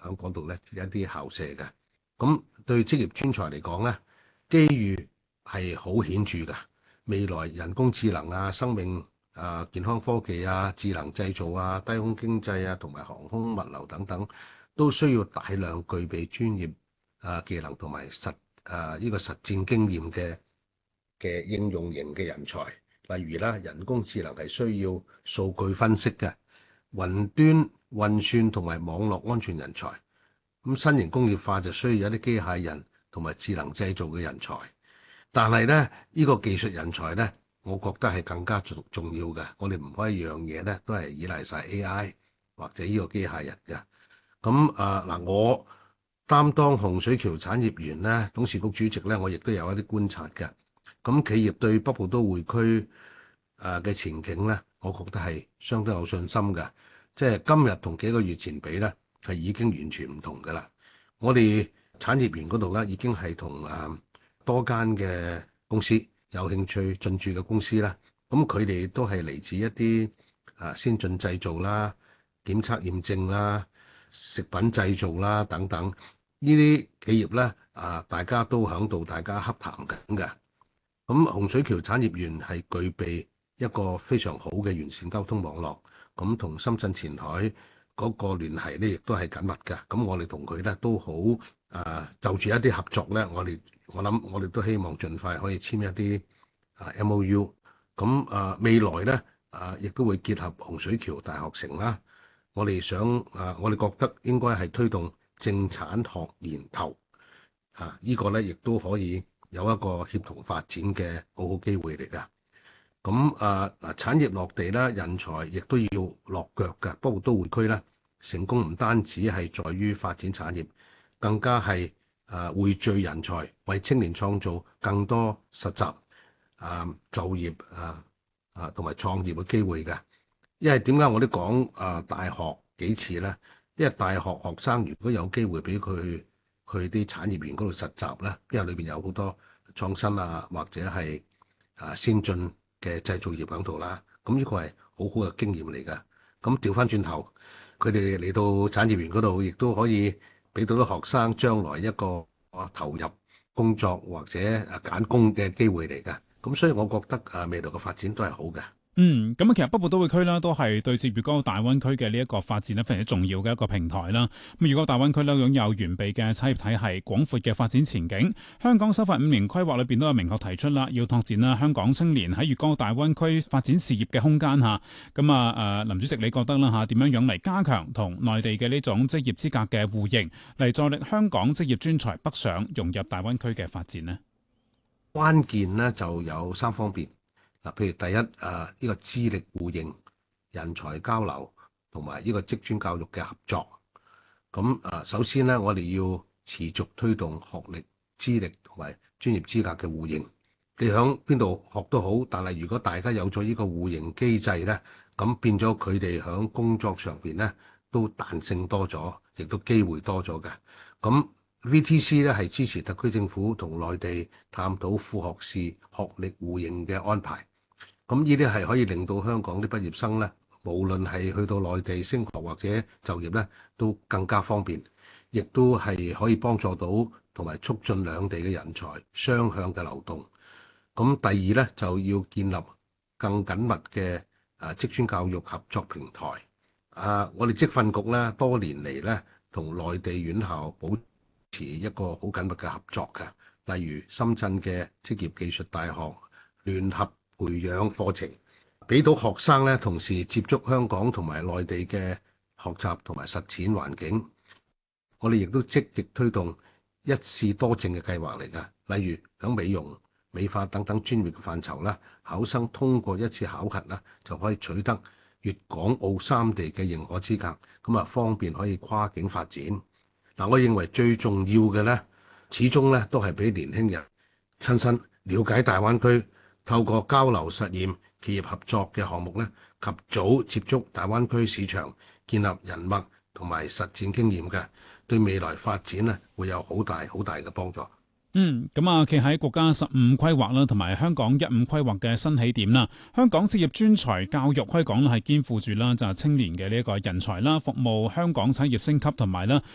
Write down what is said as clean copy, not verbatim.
喺嗰度咧一啲校舍嘅。咁對職業專才嚟講咧，機遇係好顯著㗎。未來人工智能啊、生命健康科技啊、智能製造啊、低空經濟啊，同埋航空物流等等，都需要大量具備專業技能同埋呢個實戰經驗嘅應用型嘅人才。例如啦，人工智能係需要數據分析嘅，雲端運算同埋網絡安全人才。咁新型工業化就需要一啲機械人同埋智能製造嘅人才。但係咧，呢個技術人才咧，我覺得係更加重要嘅。我哋唔可以樣嘢咧都係依賴晒 AI 或者呢個機械人嘅。咁嗱，我擔當洪水橋產業園咧董事局主席咧，我亦都有一啲觀察嘅。咁企業對北部都會區嘅前景咧，我覺得係相當有信心嘅。即係今日同幾個月前比咧，係已經完全唔同㗎啦。我哋產業園嗰度咧，已經係同多間嘅公司有興趣進駐嘅公司啦。咁佢哋都係嚟自一啲先進製造啦、檢測驗證啦、食品製造啦等等呢啲企業咧，大家都響度大家洽談緊嘅。咁洪水橋產業園係具備一個非常好嘅完善交通網絡，咁同深圳前海嗰個聯繫咧，亦都係緊密嘅。咁我哋同佢咧都好就住一啲合作咧，我諗我哋都希望盡快可以簽一啲MOU。咁未來咧亦都會結合洪水橋大學城啦。我哋我哋覺得應該係推動政產學研投呢個咧亦都可以有一個協同發展嘅好好機會嚟㗎。咁產業落地啦，人才亦都要落腳㗎。北部都會區咧成功唔單止係在於發展產業，更加係匯聚人才，為青年創造更多實習就業同埋創業嘅機會㗎。因為點解我都講大學幾次咧？因為大學學生如果有機會俾佢去啲產業園嗰度實習咧，因為裏邊有好多創新或者係先進嘅製造業喺度啦。咁呢個係好好嘅經驗嚟㗎。咁調翻轉頭，佢哋嚟到產業園嗰度，亦都可以俾到啲學生將來一個投入工作或者揀工嘅機會嚟㗎。咁所以我覺得未來嘅發展都係好嘅。 咁其實北部都會區啦，都係對接粵港澳大灣區嘅呢一個發展咧，非常之重要嘅一個平台啦。咁如果大灣區咧擁有完備嘅產業體系、廣闊嘅發展前景，香港首發5年規劃裏邊都有明確提出啦，要拓展啦香港青年喺粵港澳大灣區發展事業嘅空間嚇。咁林主席你覺得啦嚇，點樣嚟加強同內地嘅呢種職業資格嘅互認，嚟助力香港職業專才北上融入大灣區嘅發展呢？ 關鍵咧就有3方面。譬如第一呢個資歷互認、人才交流同埋呢個職專教育嘅合作。咁首先咧，我哋要持續推動學歷、資歷同埋專業資格嘅互認。你響邊度學都好，但係如果大家有咗呢個互認機制咧，咁變咗佢哋響工作上邊咧都彈性多咗，亦都機會多咗嘅。咁 VTC 咧係支持特區政府同內地探討副學士學歷互認嘅安排。咁呢啲係可以令到香港啲畢業生咧，無論係去到內地升學或者就業咧，都更加方便，亦都係可以幫助到同埋促進兩地嘅人才雙向嘅流動。咁第二咧，就要建立更緊密嘅職專教育合作平台。我哋職訓局咧多年嚟咧同內地院校保持一個好緊密嘅合作嘅，例如深圳嘅職業技術大學聯合培養課程，俾到學生咧同時接觸香港同埋內地嘅學習同埋實踐環境。我哋亦都積極推動一試多證嘅計劃嚟㗎，例如響美容、美髮等等專業嘅範疇啦，考生通過一次考核啦，就可以取得粵港澳3地嘅認可資格，咁方便可以跨境發展。我認為最重要嘅咧，始終咧都係俾年輕人親身了解大灣區，透過交流實驗、企業合作嘅項目咧，及早接觸大灣區市場，建立人脈同埋實戰經驗嘅，對未來發展咧會有好大嘅幫助。 企喺國家15規劃啦，同埋香港15規劃嘅新起點啦，香港職業專才教育可以講係肩負住啦，就係青年嘅呢一個人才啦，服務香港產業升級同埋啦